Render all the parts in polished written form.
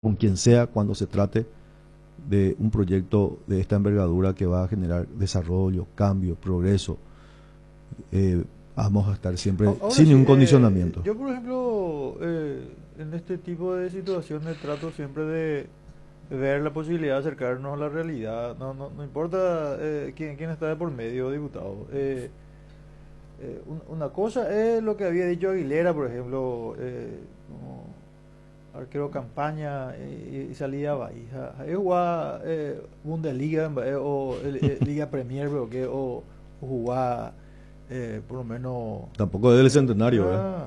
con quien sea cuando se trate de un proyecto de esta envergadura que va a generar desarrollo, cambio, progreso. Vamos a estar siempre Ahora sin sí, ningún condicionamiento. yo por ejemplo, en este tipo de situaciones trato siempre de ver la posibilidad de acercarnos a la realidad. No importa quién está de por medio, diputado. Una cosa es lo que había dicho Aguilera, por ejemplo, como arquero campaña y salida Bahía. Es jugar Bundesliga o Liga Premier, o jugar por lo menos. Tampoco es del centenario, ¿verdad? Ah,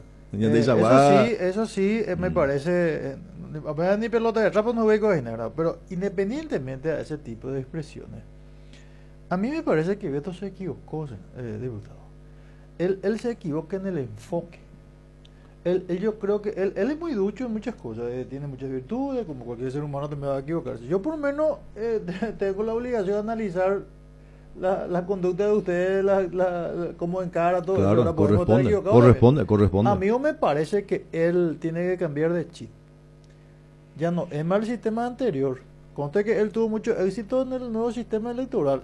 eso sí, me parece. Apenas ni pelota de trapo no voy a coordinar, pero independientemente de ese tipo de expresiones, a mí me parece que Beto se equivocó, diputado. Él se equivoca en el enfoque. Yo creo que él es muy ducho en muchas cosas, tiene muchas virtudes, como cualquier ser humano también va a equivocarse. Yo por lo menos tengo la obligación de analizar la conducta de ustedes, cómo encara todo eso. Claro, Ahora podemos estar corresponde, equivocados también. corresponde. A mí me parece que él tiene que cambiar de chip. Ya no es más el sistema anterior. Conté que él tuvo mucho éxito en el nuevo sistema electoral.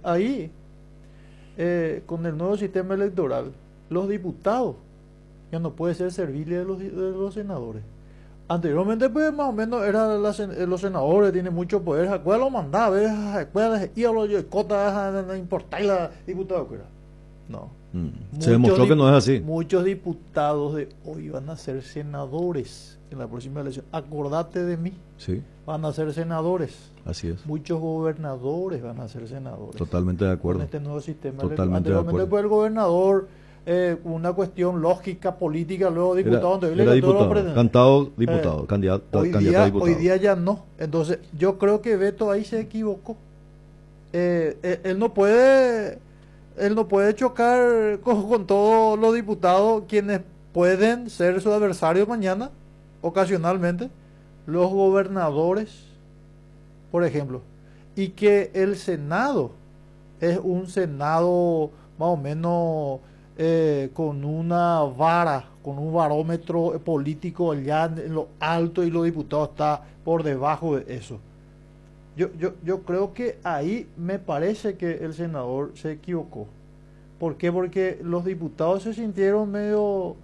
Con el nuevo sistema electoral, los diputados ya no puede ser servile de los senadores. Anteriormente, pues más o menos era los senadores tienen mucho poder. ¿Cuál lo mandaba? Y a los cotas no importa la diputado que era. No. Se demostró que no es así. Muchos diputados de hoy van a ser senadores en la próxima elección. Acordate de mí. Sí. Van a ser senadores. Así es. Muchos gobernadores van a ser senadores. Totalmente de acuerdo. Con este nuevo sistema. Totalmente de acuerdo. Pues el gobernador, una cuestión lógica, política, luego diputado. Era diputado, cantado diputado, candidato a diputado. Hoy día ya no. Entonces, yo creo que Beto ahí se equivocó. Él no puede chocar con todos los diputados quienes pueden ser su adversario mañana, ocasionalmente, los gobernadores, por ejemplo, y que el Senado es un Senado más o menos con una vara, con un barómetro político allá en lo alto y los diputados está por debajo de eso. Yo creo que ahí me parece que el senador se equivocó. ¿Por qué? Porque los diputados se sintieron medio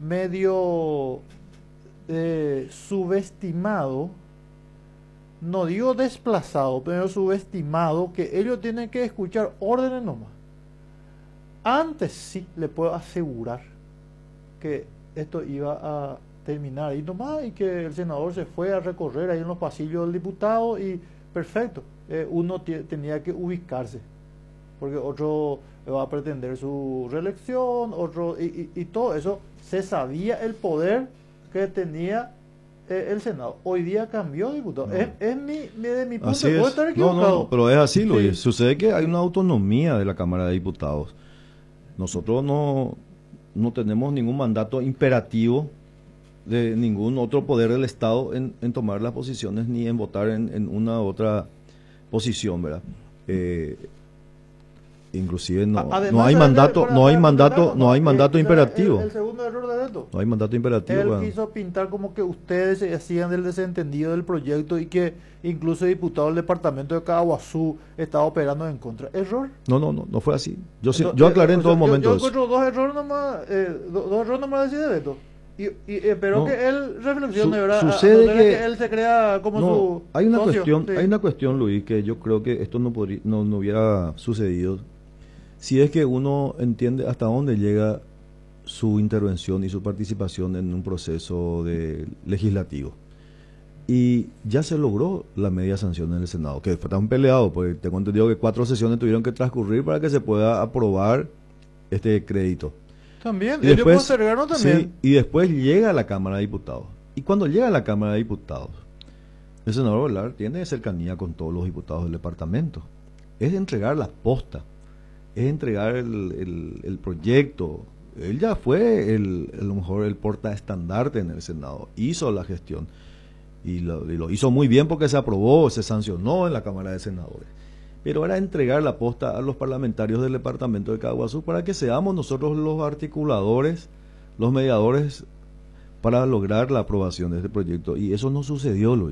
subestimados, no digo desplazados, pero subestimados, que ellos tienen que escuchar órdenes nomás. Antes sí le puedo asegurar que esto iba a terminar ahí nomás y que el senador se fue a recorrer ahí en los pasillos del diputado y perfecto, uno tenía que ubicarse, porque otro va a pretender su reelección, otro y todo eso, se sabía el poder que tenía el Senado. Hoy día cambió, diputado. No. Es de mi punto de vista estar equivocado. No, pero es así, Luis. Sí. Sucede que hay una autonomía de la Cámara de Diputados. Nosotros no tenemos ningún mandato imperativo de ningún otro poder del Estado en tomar las posiciones ni en votar en una u otra posición, ¿verdad? Inclusive no hay mandato imperativo. El segundo error de esto. No hay mandato imperativo. Él quiso pintar como que ustedes se hacían del desentendido del proyecto y que incluso el diputado del departamento de Caguazú estaba operando en contra. ¿Error? No fue así. Yo aclaré en todo momento. Yo encuentro dos errores nomás decir de esto. Y espero que él reflexione, ¿verdad? Sucede que él se crea como su hay una socio. cuestión, Sí. hay una cuestión, Luis, que yo creo que esto no hubiera sucedido si es que uno entiende hasta dónde llega su intervención y su participación en un proceso legislativo. Y ya se logró la media sanción en el Senado, que fue tan peleado, porque tengo entendido que 4 sesiones tuvieron que transcurrir para que se pueda aprobar este crédito. También, y después, postergaron también. Sí, y después llega a la Cámara de Diputados. Y cuando llega a la Cámara de Diputados, el senador Velar tiene cercanía con todos los diputados del departamento. Es entregar las postas, es entregar el proyecto. Él ya fue a lo mejor el portaestandarte en el Senado, hizo la gestión y lo hizo muy bien porque se aprobó, se sancionó en la Cámara de Senadores. Pero era entregar la posta a los parlamentarios del departamento de Caguazú para que seamos nosotros los articuladores, los mediadores para lograr la aprobación de este proyecto. Y eso no sucedió, Luis.